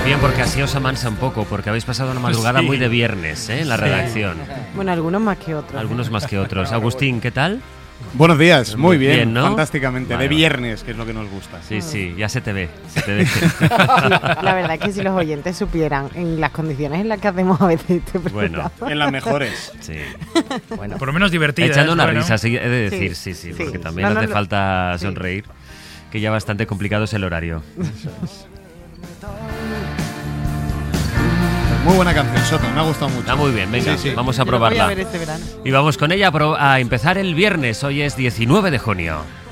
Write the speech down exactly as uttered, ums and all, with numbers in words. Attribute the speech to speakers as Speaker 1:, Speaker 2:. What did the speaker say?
Speaker 1: Bien, porque así os amansa un poco, porque habéis pasado una madrugada
Speaker 2: Sí.
Speaker 1: muy de viernes, ¿eh? En la
Speaker 2: Sí.
Speaker 1: redacción.
Speaker 3: Bueno, algunos más que otros.
Speaker 1: Algunos más que otros. Agustín, ¿qué tal?
Speaker 4: Buenos días, muy bien,
Speaker 1: Bien, ¿no?
Speaker 4: fantásticamente.
Speaker 1: Vale,
Speaker 4: de
Speaker 1: vale.
Speaker 4: viernes, que es lo que nos gusta.
Speaker 1: Sí, sí, ya se te ve, se te ve.
Speaker 3: Sí, la verdad es que si los oyentes supieran en las condiciones en las que hacemos a veces este
Speaker 1: Bueno.
Speaker 3: programa.
Speaker 4: En las mejores.
Speaker 1: Sí.
Speaker 3: Bueno,
Speaker 2: Por lo menos divertida.
Speaker 1: Echando
Speaker 2: ¿eh?
Speaker 1: una
Speaker 2: Bueno.
Speaker 1: risa, sí, he de
Speaker 3: Sí,
Speaker 1: decir, sí, sí,
Speaker 3: sí.
Speaker 1: porque también
Speaker 3: No, no,
Speaker 1: hace
Speaker 3: no.
Speaker 1: falta
Speaker 3: Sí.
Speaker 1: sonreír, que ya bastante complicado es el horario.
Speaker 4: Muy buena canción, Soto, me ha gustado mucho.
Speaker 1: Está muy bien, venga,
Speaker 4: Sí, sí.
Speaker 1: vamos a
Speaker 3: yo lo voy a
Speaker 1: probarla.
Speaker 3: ver este verano.
Speaker 1: Y vamos con ella a, pro- a empezar el viernes, hoy es diecinueve de junio.